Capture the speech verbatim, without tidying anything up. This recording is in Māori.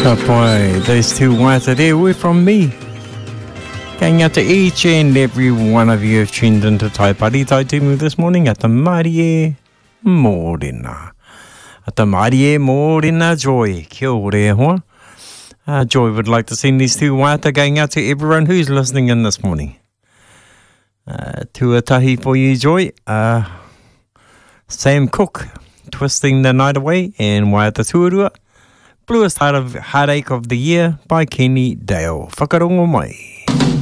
Ka pai, those two waiata there were from me. Going out to each and every one of you who have tuned into Tai Pari Tai Timu this morning at the Marie Mōrena. At the Marie Mōrena Joy. Kia ore hoa. Uh, Joy would like to send these two waiata going out to everyone who's listening in this morning. Uh, tuatahi for you, Joy. Uh, Sam Cooke, Twisting the Night Away, and Waiata Tuarua, Bluest Heart of Heartache of the Year by Kenny Dale. Whakarongo mai.